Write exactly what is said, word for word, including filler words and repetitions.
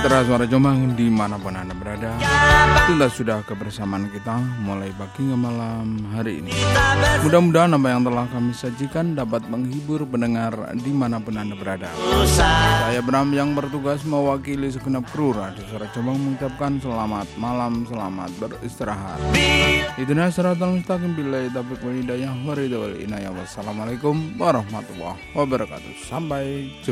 Mitra Suara Jombang dimanapun Anda berada, tuntas sudah kebersamaan kita mulai pagi hingga malam hari ini. Mudah-mudahan apa yang telah kami sajikan dapat menghibur pendengar dimanapun Anda berada. Saya Bram yang bertugas mewakili segenap kru Radio Suara Jombang mengucapkan selamat malam, selamat beristirahat. Idina siratal mustaqim billahi taufiq wal hidayah wa ridha wal inayah. Wassalamualaikum warahmatullahi wabarakatuh. Sampai jumpa.